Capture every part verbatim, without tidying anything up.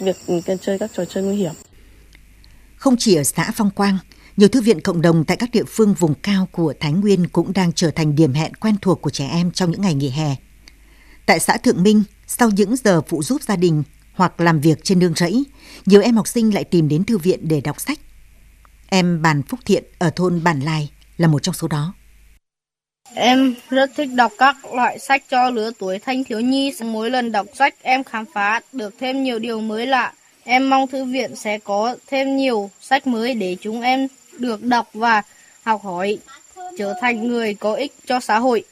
việc chơi các trò chơi nguy hiểm. Không chỉ ở xã Phong Quang, nhiều thư viện cộng đồng tại các địa phương vùng cao của Thái Nguyên cũng đang trở thành điểm hẹn quen thuộc của trẻ em trong những ngày nghỉ hè. Tại xã Thượng Minh, sau những giờ phụ giúp gia đình hoặc làm việc trên nương rẫy, nhiều em học sinh lại tìm đến thư viện để đọc sách. Em Bàn Phúc Thiện ở thôn Bản Lài là một trong số đó. Em rất thích đọc các loại sách cho lứa tuổi thanh thiếu nhi. Mỗi lần đọc sách em khám phá được thêm nhiều điều mới lạ. Em mong thư viện sẽ có thêm nhiều sách mới để chúng em được đọc và học hỏi, trở thành người có ích cho xã hội.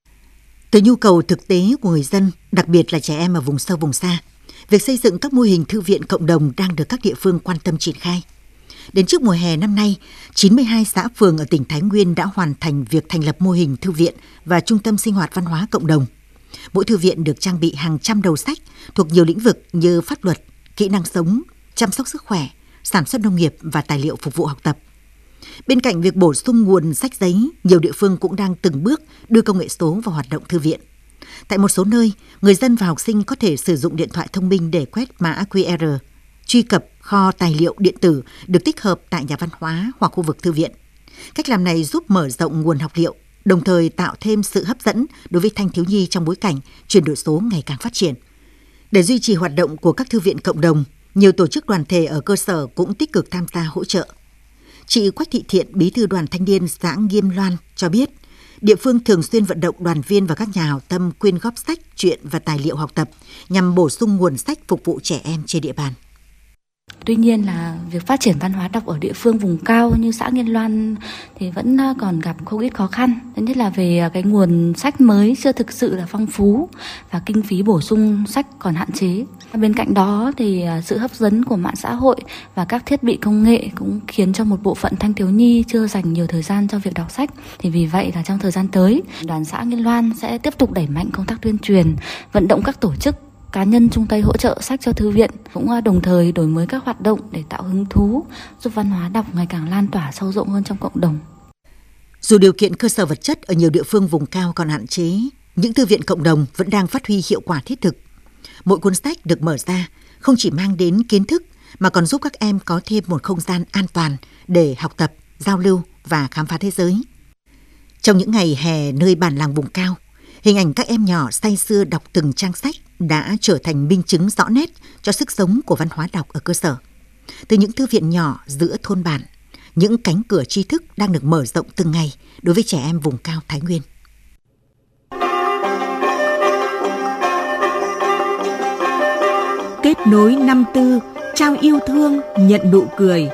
Từ nhu cầu thực tế của người dân, đặc biệt là trẻ em ở vùng sâu vùng xa, việc xây dựng các mô hình thư viện cộng đồng đang được các địa phương quan tâm triển khai. Đến trước mùa hè năm nay, chín mươi hai xã phường ở tỉnh Thái Nguyên đã hoàn thành việc thành lập mô hình thư viện và trung tâm sinh hoạt văn hóa cộng đồng. Mỗi thư viện được trang bị hàng trăm đầu sách thuộc nhiều lĩnh vực như pháp luật, kỹ năng sống, chăm sóc sức khỏe, sản xuất nông nghiệp và tài liệu phục vụ học tập. Bên cạnh việc bổ sung nguồn sách giấy, nhiều địa phương cũng đang từng bước đưa công nghệ số vào hoạt động thư viện. Tại một số nơi, người dân và học sinh có thể sử dụng điện thoại thông minh để quét mã quy rờ, truy cập kho tài liệu điện tử được tích hợp tại nhà văn hóa hoặc khu vực thư viện. Cách làm này giúp mở rộng nguồn học liệu, đồng thời tạo thêm sự hấp dẫn đối với thanh thiếu nhi trong bối cảnh chuyển đổi số ngày càng phát triển. Để duy trì hoạt động của các thư viện cộng đồng, nhiều tổ chức đoàn thể ở cơ sở cũng tích cực tham gia hỗ trợ. Chị Quách Thị Thiện, bí thư đoàn thanh niên xã Nghiêm Loan cho biết, địa phương thường xuyên vận động đoàn viên và các nhà hảo tâm quyên góp sách, truyện và tài liệu học tập nhằm bổ sung nguồn sách phục vụ trẻ em trên địa bàn. Tuy nhiên là việc phát triển văn hóa đọc ở địa phương vùng cao như xã Nghiên Loan thì vẫn còn gặp không ít khó khăn. Thứ nhất là về cái nguồn sách mới chưa thực sự là phong phú và kinh phí bổ sung sách còn hạn chế. Bên cạnh đó thì sự hấp dẫn của mạng xã hội và các thiết bị công nghệ cũng khiến cho một bộ phận thanh thiếu nhi chưa dành nhiều thời gian cho việc đọc sách. Thì vì vậy là trong thời gian tới, đoàn xã Nghiên Loan sẽ tiếp tục đẩy mạnh công tác tuyên truyền, vận động các tổ chức, cá nhân chung tay hỗ trợ sách cho thư viện, cũng đồng thời đổi mới các hoạt động để tạo hứng thú, giúp văn hóa đọc ngày càng lan tỏa sâu rộng hơn trong cộng đồng. Dù điều kiện cơ sở vật chất ở nhiều địa phương vùng cao còn hạn chế, những thư viện cộng đồng vẫn đang phát huy hiệu quả thiết thực. Mỗi cuốn sách được mở ra không chỉ mang đến kiến thức mà còn giúp các em có thêm một không gian an toàn để học tập, giao lưu và khám phá thế giới. Trong những ngày hè nơi bản làng vùng cao, hình ảnh các em nhỏ say sưa đọc từng trang sách đã trở thành minh chứng rõ nét cho sức sống của văn hóa đọc ở cơ sở. Từ những thư viện nhỏ giữa thôn bản, những cánh cửa tri thức đang được mở rộng từng ngày đối với trẻ em vùng cao Thái Nguyên. Kết nối năm tư, trao yêu thương, nhận nụ cười.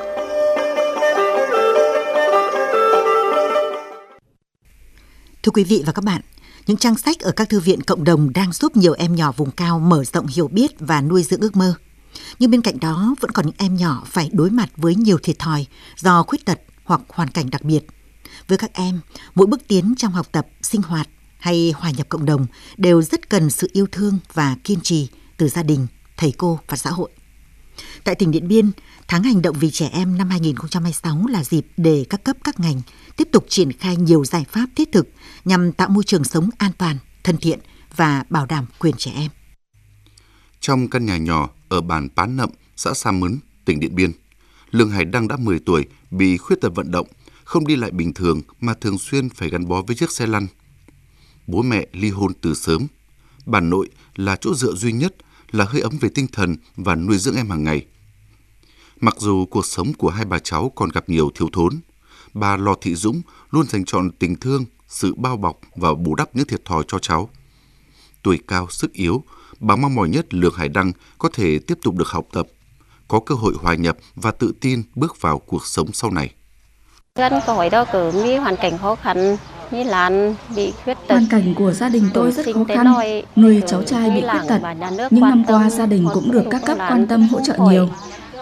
Thưa quý vị và các bạn, những trang sách ở các thư viện cộng đồng đang giúp nhiều em nhỏ vùng cao mở rộng hiểu biết và nuôi dưỡng ước mơ. Nhưng bên cạnh đó vẫn còn những em nhỏ phải đối mặt với nhiều thiệt thòi do khuyết tật hoặc hoàn cảnh đặc biệt. Với các em, mỗi bước tiến trong học tập, sinh hoạt hay hòa nhập cộng đồng đều rất cần sự yêu thương và kiên trì từ gia đình, thầy cô và xã hội. Tại tỉnh Điện Biên, tháng hành động vì trẻ em năm hai nghìn không trăm hai mươi sáu là dịp để các cấp các ngành tiếp tục triển khai nhiều giải pháp thiết thực nhằm tạo môi trường sống an toàn, thân thiện và bảo đảm quyền trẻ em. Trong căn nhà nhỏ ở bản Pán Nậm, xã Sa Mướn, tỉnh Điện Biên, Lương Hải Đăng đã mười tuổi, bị khuyết tật vận động, không đi lại bình thường mà thường xuyên phải gắn bó với chiếc xe lăn. Bố mẹ ly hôn từ sớm. Bà nội là chỗ dựa duy nhất, là hơi ấm về tinh thần và nuôi dưỡng em hàng ngày. Mặc dù cuộc sống của hai bà cháu còn gặp nhiều thiếu thốn, bà Lò Thị Dũng luôn dành trọn tình thương, sự bao bọc và bù đắp những thiệt thòi cho cháu. Tuổi cao, sức yếu, bà mong mỏi nhất Lương Hải Đăng có thể tiếp tục được học tập, có cơ hội hòa nhập và tự tin bước vào cuộc sống sau này. Dân có đó cử mi hoàn cảnh khó khăn, như Lan bị khuyết tật. Hoàn cảnh của gia đình tôi rất khó khăn, nuôi cháu trai bị khuyết tật. Những năm qua gia đình cũng được các cấp quan tâm hỗ trợ nhiều.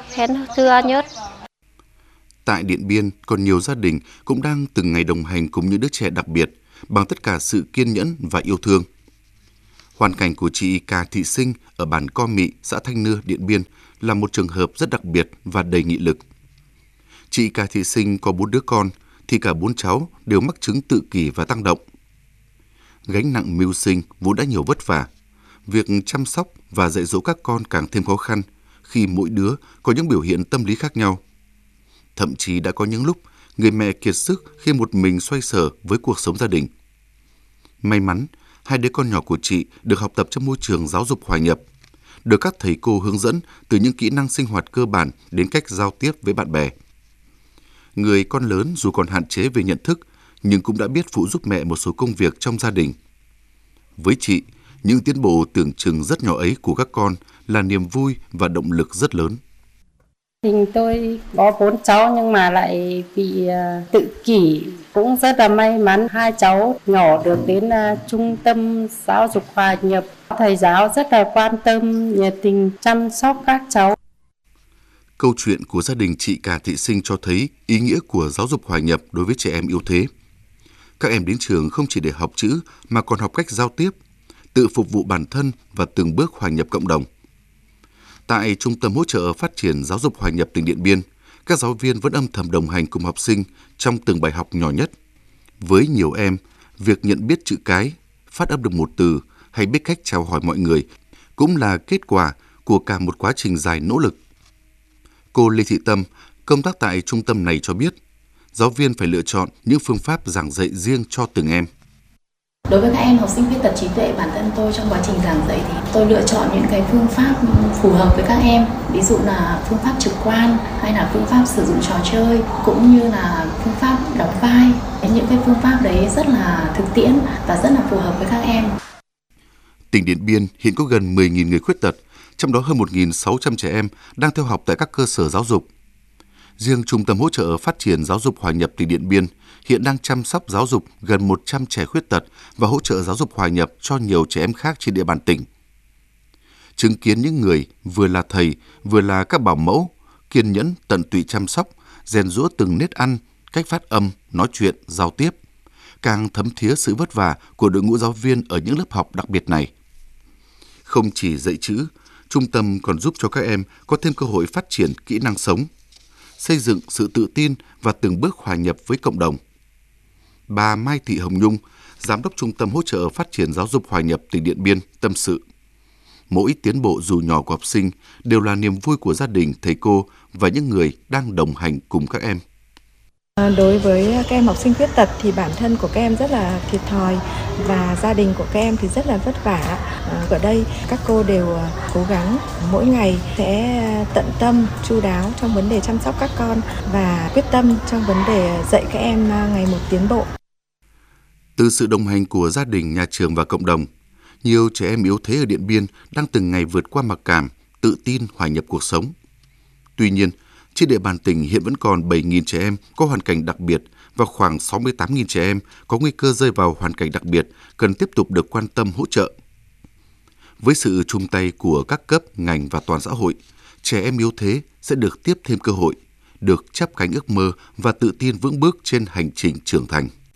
Tại Điện Biên, còn nhiều gia đình cũng đang từng ngày đồng hành cùng những đứa trẻ đặc biệt bằng tất cả sự kiên nhẫn và yêu thương. Hoàn cảnh của chị Cà Thị Sinh ở bản Co Mị, xã Thanh Nưa, Điện Biên là một trường hợp rất đặc biệt và đầy nghị lực. Chị Cà Thị Sinh có bốn đứa con, thì cả bốn cháu đều mắc chứng tự kỷ và tăng động. Gánh nặng mưu sinh vốn đã nhiều vất vả. Việc chăm sóc và dạy dỗ các con càng thêm khó khăn khi mỗi đứa có những biểu hiện tâm lý khác nhau. Thậm chí đã có những lúc người mẹ kiệt sức khi một mình xoay sở với cuộc sống gia đình. May mắn, hai đứa con nhỏ của chị được học tập trong môi trường giáo dục hòa nhập, được các thầy cô hướng dẫn từ những kỹ năng sinh hoạt cơ bản đến cách giao tiếp với bạn bè. Người con lớn dù còn hạn chế về nhận thức, nhưng cũng đã biết phụ giúp mẹ một số công việc trong gia đình. Với chị, những tiến bộ tưởng chừng rất nhỏ ấy của các con là niềm vui và động lực rất lớn. Tình tôi có bốn cháu nhưng mà lại bị uh, tự kỷ, cũng rất là may mắn hai cháu nhỏ được đến uh, trung tâm giáo dục hòa nhập. Thầy giáo rất là quan tâm, nhiệt tình chăm sóc các cháu. Câu chuyện của gia đình chị Cà Thị Sinh cho thấy ý nghĩa của giáo dục hòa nhập đối với trẻ em yếu thế. Các em đến trường không chỉ để học chữ mà còn học cách giao tiếp, tự phục vụ bản thân và từng bước hòa nhập cộng đồng. Tại Trung tâm Hỗ trợ Phát triển Giáo dục Hòa nhập tỉnh Điện Biên, các giáo viên vẫn âm thầm đồng hành cùng học sinh trong từng bài học nhỏ nhất. Với nhiều em, việc nhận biết chữ cái, phát âm được một từ hay biết cách chào hỏi mọi người cũng là kết quả của cả một quá trình dài nỗ lực. Cô Lê Thị Tâm, công tác tại trung tâm này cho biết, giáo viên phải lựa chọn những phương pháp giảng dạy riêng cho từng em. Đối với các em học sinh khuyết tật trí tuệ, bản thân tôi trong quá trình giảng dạy thì tôi lựa chọn những cái phương pháp phù hợp với các em. Ví dụ là phương pháp trực quan hay là phương pháp sử dụng trò chơi cũng như là phương pháp đóng vai. Những cái phương pháp đấy rất là thực tiễn và rất là phù hợp với các em. Tỉnh Điện Biên hiện có gần mười nghìn người khuyết tật, trong đó hơn một nghìn sáu trăm trẻ em đang theo học tại các cơ sở giáo dục. Riêng Trung tâm Hỗ trợ Phát triển Giáo dục Hòa nhập tỉnh Điện Biên hiện đang chăm sóc giáo dục gần một trăm trẻ khuyết tật và hỗ trợ giáo dục hòa nhập cho nhiều trẻ em khác trên địa bàn tỉnh. Chứng kiến những người vừa là thầy, vừa là các bảo mẫu, kiên nhẫn tận tụy chăm sóc, rèn giũa từng nét ăn, cách phát âm, nói chuyện, giao tiếp, càng thấm thía sự vất vả của đội ngũ giáo viên ở những lớp học đặc biệt này. Không chỉ dạy chữ, trung tâm còn giúp cho các em có thêm cơ hội phát triển kỹ năng sống, xây dựng sự tự tin và từng bước hòa nhập với cộng đồng. Bà Mai Thị Hồng Nhung, Giám đốc Trung tâm Hỗ trợ Phát triển Giáo dục Hòa nhập tỉnh Điện Biên, tâm sự. Mỗi tiến bộ dù nhỏ của học sinh đều là niềm vui của gia đình, thầy cô và những người đang đồng hành cùng các em. Đối với các em học sinh khuyết tật thì bản thân của các em rất là thiệt thòi và gia đình của các em thì rất là vất vả. Ở đây các cô đều cố gắng mỗi ngày sẽ tận tâm, chu đáo trong vấn đề chăm sóc các con và quyết tâm trong vấn đề dạy các em ngày một tiến bộ. Từ sự đồng hành của gia đình, nhà trường và cộng đồng, nhiều trẻ em yếu thế ở Điện Biên đang từng ngày vượt qua mặc cảm, tự tin hòa nhập cuộc sống. Tuy nhiên, trên địa bàn tỉnh hiện vẫn còn bảy nghìn trẻ em có hoàn cảnh đặc biệt và khoảng sáu mươi tám nghìn trẻ em có nguy cơ rơi vào hoàn cảnh đặc biệt cần tiếp tục được quan tâm hỗ trợ. Với sự chung tay của các cấp, ngành và toàn xã hội, trẻ em yếu thế sẽ được tiếp thêm cơ hội, được chắp cánh ước mơ và tự tin vững bước trên hành trình trưởng thành.